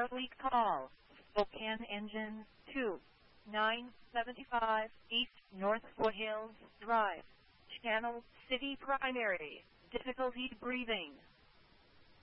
Starlink call. Spokane Engine 2. 975 East North Foothills Drive. Channel City Primary. Difficulty breathing.